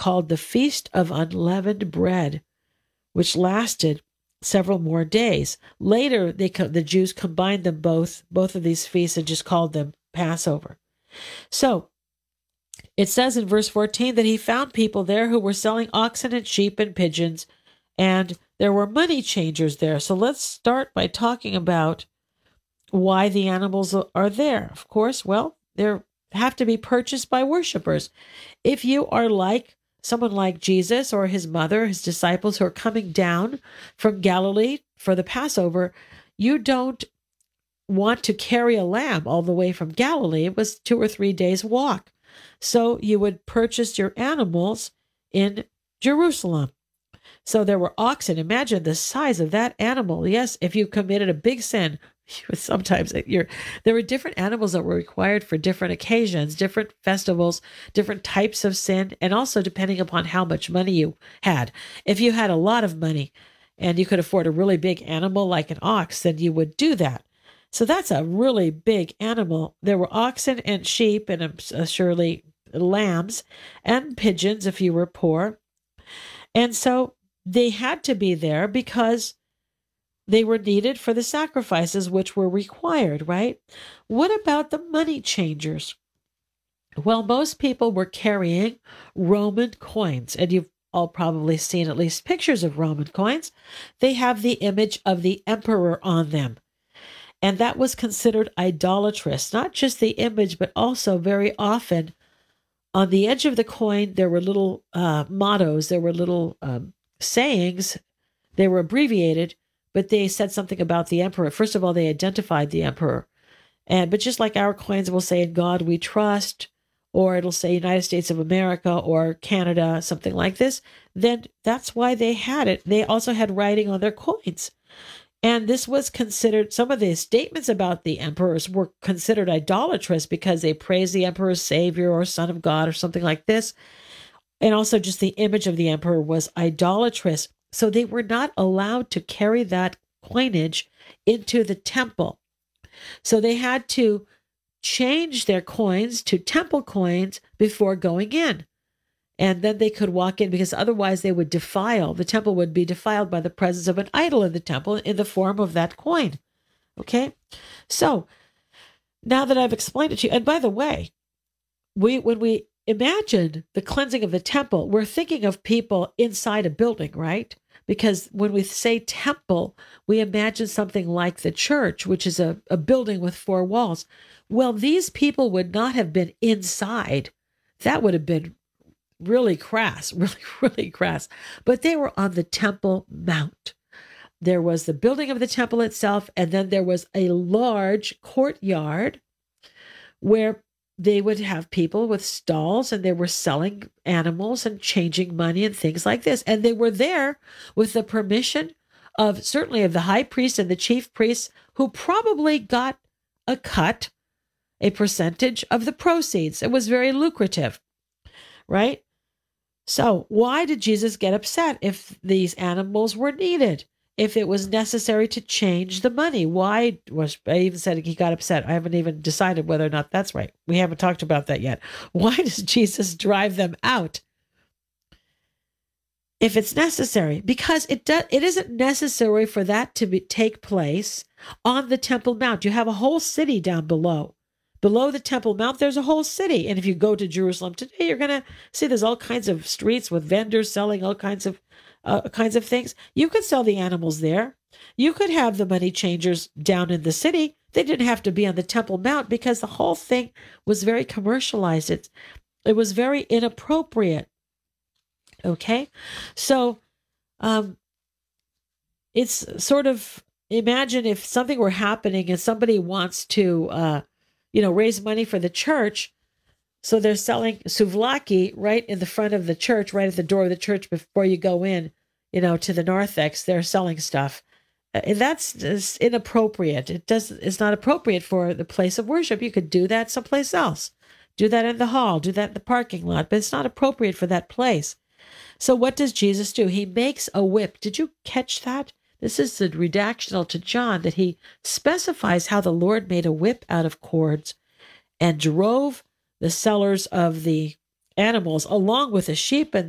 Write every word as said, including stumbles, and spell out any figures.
called the Feast of Unleavened Bread, which lasted several more days. Later, they co- the Jews combined them both, both of these feasts, and just called them Passover. So it says in verse fourteen that he found people there who were selling oxen and sheep and pigeons, and there were money changers there. So let's start by talking about why the animals are there. Of course, well, they have to be purchased by worshipers. If you are like someone like Jesus or his mother, his disciples who are coming down from Galilee for the Passover, you don't want to carry a lamb all the way from Galilee. It was two or three days walk. So you would purchase your animals in Jerusalem. So there were oxen. Imagine the size of that animal. Yes, if you committed a big sin, sometimes you're, there were different animals that were required for different occasions, different festivals, different types of sin, and also depending upon how much money you had. If you had a lot of money and you could afford a really big animal like an ox, then you would do that. So that's a really big animal. There were oxen and sheep and uh, surely lambs and pigeons if you were poor. And so they had to be there because they were needed for the sacrifices which were required, right? What about the money changers? Well, most people were carrying Roman coins, and you've all probably seen at least pictures of Roman coins. They have the image of the emperor on them. And that was considered idolatrous, not just the image, but also very often on the edge of the coin, there were little uh, mottos, there were little um, sayings. They were abbreviated, but they said something about the emperor. First of all, they identified the emperor. And but just like our coins will say, "In God we trust," or it'll say United States of America or Canada, something like this, then that's why they had it. They also had writing on their coins. And this was considered, some of the statements about the emperors were considered idolatrous because they praised the emperor as savior or son of God or something like this. And also just the image of the emperor was idolatrous. So they were not allowed to carry that coinage into the temple. So they had to change their coins to temple coins before going in. And then they could walk in, because otherwise they would defile, the temple would be defiled by the presence of an idol in the temple in the form of that coin. Okay? So now that I've explained it to you, and by the way, we when we imagine the cleansing of the temple, we're thinking of people inside a building, right? Because when we say temple, we imagine something like the church, which is a, a building with four walls. Well, these people would not have been inside. That would have been really crass, really, really crass. But they were on the Temple Mount. There was the building of the temple itself, and then there was a large courtyard where they would have people with stalls, and they were selling animals and changing money and things like this. And they were there with the permission of certainly of the high priest and the chief priests, who probably got a cut, a percentage of the proceeds. It was very lucrative, right? So why did Jesus get upset if these animals were needed? If it was necessary to change the money? Why was, I even said he got upset. I haven't even decided whether or not that's right. We haven't talked about that yet. Why does Jesus drive them out if it's necessary? Because it does, it isn't necessary for that to be, take place on the Temple Mount. You have a whole city down below. Below the Temple Mount, there's a whole city. And if you go to Jerusalem today, you're going to see there's all kinds of streets with vendors selling all kinds of uh, kinds of things. You could sell the animals there. You could have the money changers down in the city. They didn't have to be on the Temple Mount because the whole thing was very commercialized. It, it was very inappropriate. Okay? So um, it's sort of, imagine if something were happening and somebody wants to uh, you know, raise money for the church. So they're selling souvlaki right in the front of the church, right at the door of the church before you go in, you know, to the narthex. They're selling stuff. And that's just inappropriate. It does, it's not appropriate for the place of worship. You could do that someplace else. Do that in the hall. Do that in the parking lot. But it's not appropriate for that place. So what does Jesus do? He makes a whip. Did you catch that? This is the redactional to John, that he specifies how the Lord made a whip out of cords and drove the sellers of the animals along with the sheep and